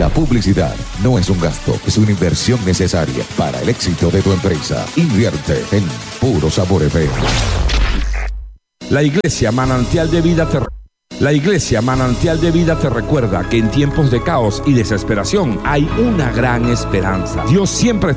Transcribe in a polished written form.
La publicidad no es un gasto, es una inversión necesaria para el éxito de tu empresa. Invierte en Puro Sabor FM. La Iglesia Manantial de Vida te recuerda que en tiempos de caos y desesperación hay una gran esperanza. Dios siempre